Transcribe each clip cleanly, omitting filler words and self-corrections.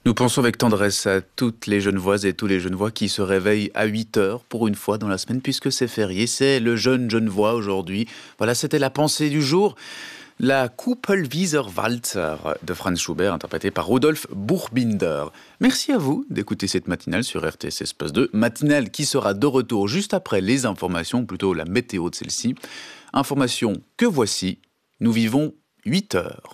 Nous pensons avec tendresse à toutes les Genevoises et tous les Genevois qui se réveillent à 8h pour une fois dans la semaine puisque c'est férié. C'est le jeune Genevois aujourd'hui. Voilà, c'était la pensée du jour. La Kuppelwieser-Walzer de Franz Schubert, interprétée par Rudolf Buchbinder. Merci à vous d'écouter cette matinale sur RTS Espace 2. Matinale qui sera de retour juste après les informations, plutôt la météo de celle-ci. Information que voici. Nous vivons 8 heures.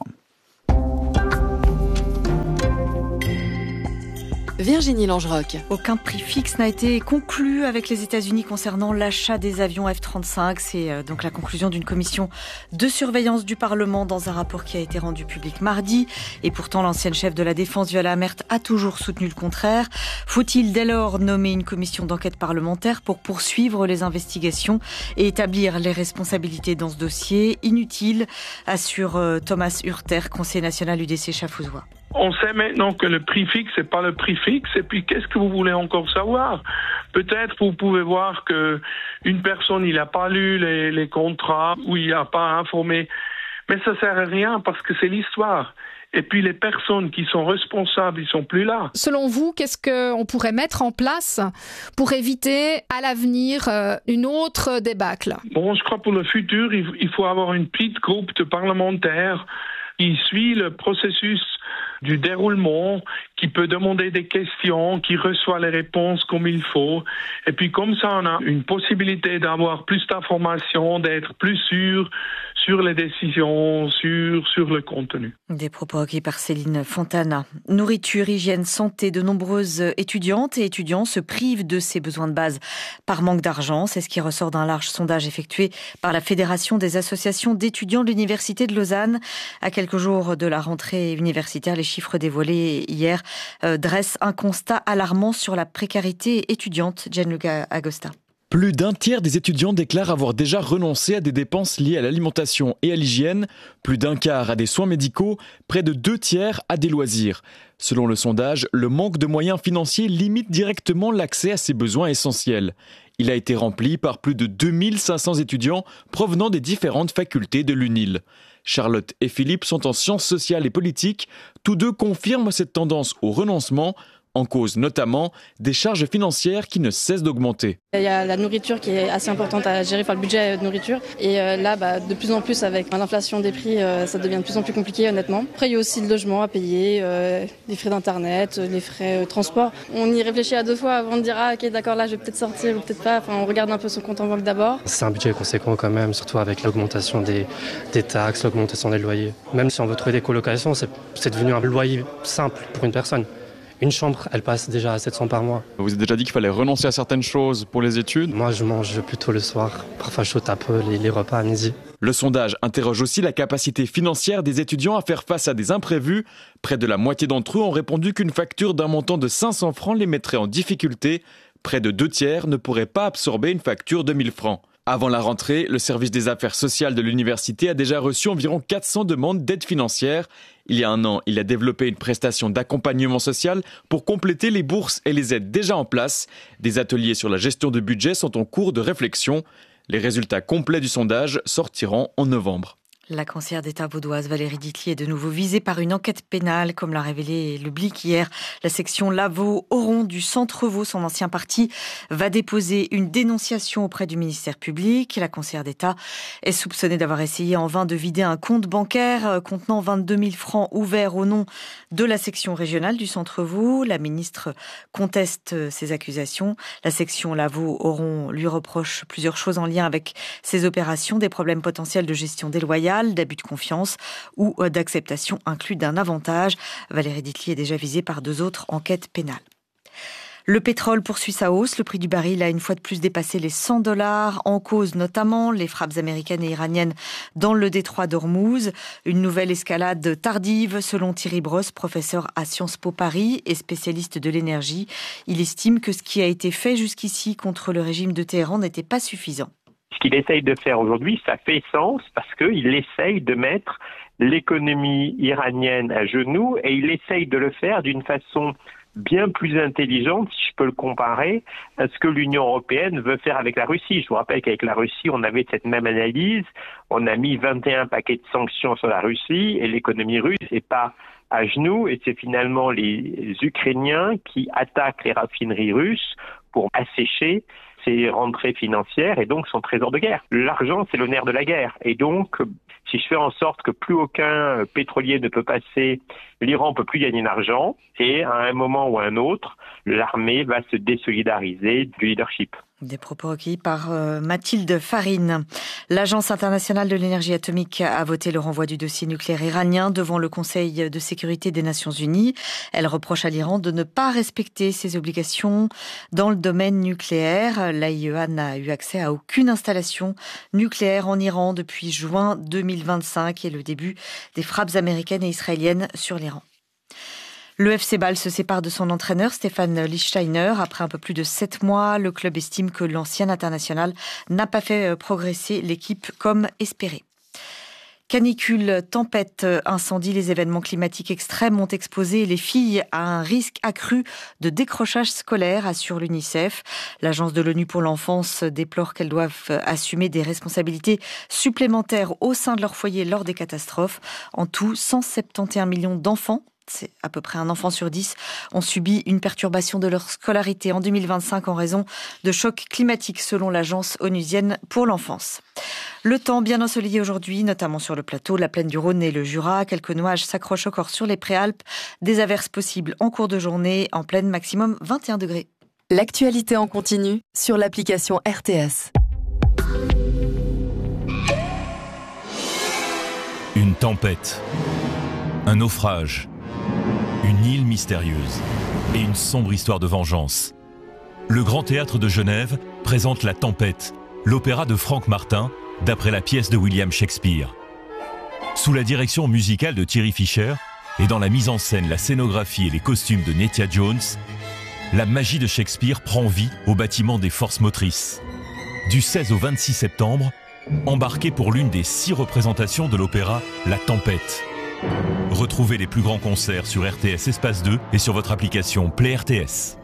Virginie Langeroc. Aucun prix fixe n'a été conclu avec les États-Unis concernant l'achat des avions F-35. C'est donc la conclusion d'une commission de surveillance du Parlement dans un rapport qui a été rendu public mardi. Et pourtant, l'ancienne chef de la Défense, Viola Amherst, a toujours soutenu le contraire. Faut-il dès lors nommer une commission d'enquête parlementaire pour poursuivre les investigations et établir les responsabilités dans ce dossier? Inutile, assure Thomas Hurter, conseiller national UDC Schaffhausen. On sait maintenant que le prix fixe, c'est pas le prix fixe. Et puis, qu'est-ce que vous voulez encore savoir? Peut-être vous pouvez voir que une personne, il n'a pas lu les contrats ou il n'a pas informé. Mais ça sert à rien parce que c'est l'histoire. Et puis, les personnes qui sont responsables, ils sont plus là. Selon vous, qu'est-ce qu'on pourrait mettre en place pour éviter à l'avenir une autre débâcle? Bon, je crois pour le futur, il faut avoir une petite groupe de parlementaires qui suit le processus du déroulement, qui peut demander des questions, qui reçoit les réponses comme il faut. Et puis comme ça, on a une possibilité d'avoir plus d'informations, d'être plus sûr sur les décisions, sur le contenu. Des propos recueillis par Céline Fontana. Nourriture, hygiène, santé, de nombreuses étudiantes et étudiants se privent de ces besoins de base par manque d'argent. C'est ce qui ressort d'un large sondage effectué par la Fédération des associations d'étudiants de l'Université de Lausanne. À quelques jours de la rentrée universitaire, les chiffres dévoilés hier dressent un constat alarmant sur la précarité étudiante. Gianluca Agosta. Plus d'un tiers des étudiants déclarent avoir déjà renoncé à des dépenses liées à l'alimentation et à l'hygiène, plus d'un quart à des soins médicaux, près de 2 tiers à des loisirs. Selon le sondage, le manque de moyens financiers limite directement l'accès à ces besoins essentiels. Il a été rempli par plus de 2500 étudiants provenant des différentes facultés de l'UNIL. Charlotte et Philippe sont en sciences sociales et politiques. Tous deux confirment cette tendance au renoncement, en cause notamment des charges financières qui ne cessent d'augmenter. Il y a la nourriture qui est assez importante à gérer, le budget de nourriture. Et là, de plus en plus, avec l'inflation des prix, ça devient de plus en plus compliqué, honnêtement. Après, il y a aussi le logement à payer, les frais d'internet, les frais de transport. On y réfléchit à 2 fois avant de dire « Ah, ok, d'accord, là, je vais peut-être sortir ou peut-être pas ». Enfin, on regarde un peu son compte en banque d'abord. C'est un budget conséquent quand même, surtout avec l'augmentation des taxes, l'augmentation des loyers. Même si on veut trouver des colocations, c'est devenu un loyer simple pour une personne. Une chambre, elle passe déjà à 700 par mois. Vous avez déjà dit qu'il fallait renoncer à certaines choses pour les études. Moi, je mange plutôt le soir. Parfois, je saute un peu les repas à midi. Le sondage interroge aussi la capacité financière des étudiants à faire face à des imprévus. Près de la moitié d'entre eux ont répondu qu'une facture d'un montant de 500 francs les mettrait en difficulté. Près de 2 tiers ne pourraient pas absorber une facture de 1000 francs. Avant la rentrée, le service des affaires sociales de l'université a déjà reçu environ 400 demandes d'aide financière. Il y a 1 an, il a développé une prestation d'accompagnement social pour compléter les bourses et les aides déjà en place. Des ateliers sur la gestion de budget sont en cours de réflexion. Les résultats complets du sondage sortiront en novembre. La conseillère d'État vaudoise Valérie Ditli est de nouveau visée par une enquête pénale, comme l'a révélé le Blic hier. La section Lavaux-Oron du Centre Vaud, son ancien parti, va déposer une dénonciation auprès du ministère public. La conseillère d'État est soupçonnée d'avoir essayé en vain de vider un compte bancaire contenant 22 000 francs ouverts au nom de la section régionale du Centre Vaud. La ministre conteste ces accusations. La section Lavaux-Oron lui reproche plusieurs choses en lien avec ces opérations, des problèmes potentiels de gestion déloyale, d'abus de confiance ou d'acceptation inclus d'un avantage. Valérie Ditli est déjà visée par 2 autres enquêtes pénales. Le pétrole poursuit sa hausse. Le prix du baril a une fois de plus dépassé les $100. En cause notamment les frappes américaines et iraniennes dans le détroit d'Ormuz. Une nouvelle escalade tardive selon Thierry Brosse, professeur à Sciences Po Paris et spécialiste de l'énergie. Il estime que ce qui a été fait jusqu'ici contre le régime de Téhéran n'était pas suffisant. Ce qu'il essaye de faire aujourd'hui, ça fait sens parce qu'il essaye de mettre l'économie iranienne à genoux et il essaye de le faire d'une façon bien plus intelligente, si je peux le comparer, à ce que l'Union européenne veut faire avec la Russie. Je vous rappelle qu'avec la Russie, on avait cette même analyse. On a mis 21 paquets de sanctions sur la Russie et l'économie russe n'est pas à genoux et c'est finalement les Ukrainiens qui attaquent les raffineries russes pour assécher ses rentrées financières et donc son trésor de guerre. L'argent, c'est le nerf de la guerre. Et donc, si je fais en sorte que plus aucun pétrolier ne peut passer, l'Iran ne peut plus gagner d'argent et à un moment ou à un autre, l'armée va se désolidariser du leadership. Des propos recueillis par Mathilde Farine. L'Agence internationale de l'énergie atomique a voté le renvoi du dossier nucléaire iranien devant le Conseil de sécurité des Nations Unies. Elle reproche à l'Iran de ne pas respecter ses obligations dans le domaine nucléaire. L'AIEA n'a eu accès à aucune installation nucléaire en Iran depuis juin 2025 et le début des frappes américaines et israéliennes sur l'Iran. Le FC Bâle se sépare de son entraîneur Stéphane Lichtsteiner. Après un peu plus de 7 mois, le club estime que l'ancien international n'a pas fait progresser l'équipe comme espéré. Canicule, tempête, incendie, les événements climatiques extrêmes ont exposé les filles à un risque accru de décrochage scolaire, assure l'UNICEF. L'agence de l'ONU pour l'enfance déplore qu'elles doivent assumer des responsabilités supplémentaires au sein de leur foyer lors des catastrophes. En tout, 171 millions d'enfants, c'est à peu près un enfant sur 10, ont subi une perturbation de leur scolarité en 2025 en raison de chocs climatiques, selon l'agence onusienne pour l'enfance. Le temps bien ensoleillé aujourd'hui, notamment sur le plateau, la plaine du Rhône et le Jura. Quelques nuages s'accrochent encore sur les préalpes. Des averses possibles en cours de journée, en pleine maximum 21 degrés. L'actualité en continu sur l'application RTS. Une tempête, un naufrage, une île mystérieuse et une sombre histoire de vengeance. Le Grand Théâtre de Genève présente La Tempête, l'opéra de Frank Martin, d'après la pièce de William Shakespeare. Sous la direction musicale de Thierry Fischer et dans la mise en scène, la scénographie et les costumes de Nettia Jones, la magie de Shakespeare prend vie au bâtiment des forces motrices. Du 16 au 26 septembre, embarquez pour l'une des 6 représentations de l'opéra La Tempête. Retrouvez les plus grands concerts sur RTS Espace 2 et sur votre application Play RTS.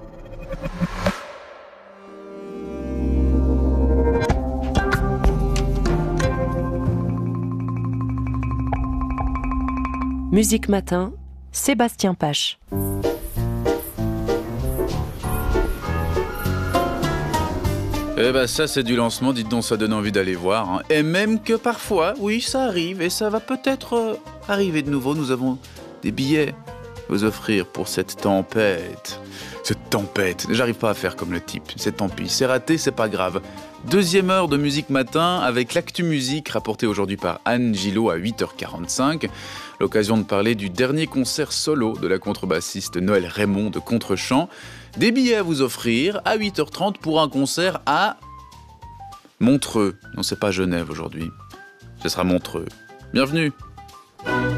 Musique Matin, Sébastien Pache. Eh ben ça c'est du lancement, dites donc, ça donne envie d'aller voir. Hein. Et même que parfois, oui, ça arrive et ça va peut-être arriver de nouveau. Nous avons des billets à vous offrir pour cette tempête. Cette tempête, j'arrive pas à faire comme le type, c'est tant pis, c'est raté, c'est pas grave. Deuxième heure de Musique Matin avec l'actu musique rapportée aujourd'hui par Anne Gillot à 8h45. L'occasion de parler du dernier concert solo de la contrebassiste Noël Raymond de Contrechant. Des billets à vous offrir à 8h30 pour un concert à Montreux. Non, c'est pas Genève aujourd'hui, ce sera Montreux. Bienvenue.